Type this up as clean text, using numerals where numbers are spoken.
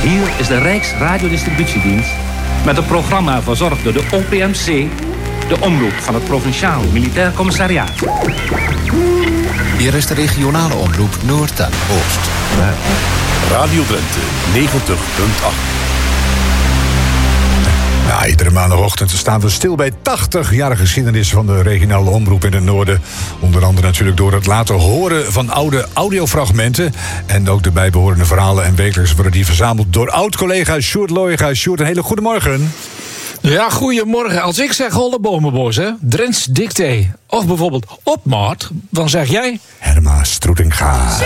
Hier is de Rijksradiodistributiedienst met een programma verzorgd door de OPMC, de omroep van het Provinciaal Militair Commissariat. Hier is de regionale omroep Noord en Oost. Radio Drenthe 90.8. Ja, iedere maandagochtend staan we stil bij 80-jarige geschiedenis van de regionale omroep in het noorden. Onder andere natuurlijk door het laten horen van oude audiofragmenten. En ook de bijbehorende verhalen en wekelijks worden die verzameld door oud-collega Sjoerd Looijenga. Sjoerd, een hele goede morgen. Ja, goedemorgen. Als ik zeg Hollebomenbos, hè, Drents dicté, of bijvoorbeeld opmaat, dan zeg jij... Herma Stroetinga.